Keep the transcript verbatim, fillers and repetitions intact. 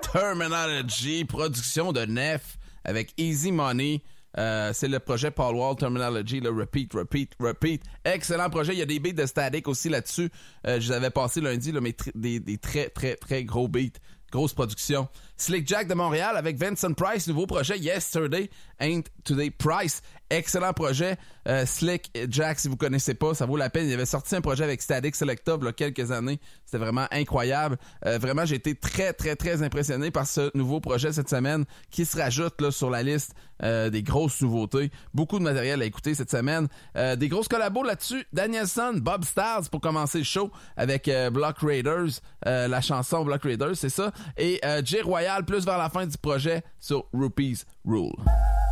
Terminology, production de Nef avec Easy Money. Euh, c'est le projet Paul Wall, Terminology, le repeat, repeat, repeat. Excellent projet. Il y a des beats de Static aussi là-dessus. Euh, je les avais passés lundi, là, mais tr- des, des très, très, très gros beats. Grosse production. Slick Jack de Montréal avec Vincent Price, nouveau projet Yesterday Ain't Today Price. Excellent projet. Euh, Slick Jack, si vous connaissez pas, ça vaut la peine. Il avait sorti un projet avec Static Selecta il y a quelques années. C'était vraiment incroyable. Euh, vraiment, j'ai été très, très, très impressionné par ce nouveau projet cette semaine qui se rajoute là sur la liste euh, des grosses nouveautés. Beaucoup de matériel à écouter cette semaine. Euh, des grosses collabos là-dessus. Danielson, Bob Stars pour commencer le show avec euh, Block Raiders. Euh, la chanson Block Raiders, c'est ça. Et euh, Jay Royal plus vers la fin du projet sur Rupees Rule.